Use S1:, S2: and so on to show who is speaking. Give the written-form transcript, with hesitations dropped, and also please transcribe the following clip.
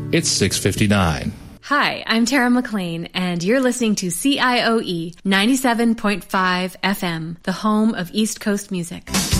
S1: It's 6:59.
S2: Hi, I'm Tara McLean, and you're listening to CIOE 97.5 FM, the home of East Coast music.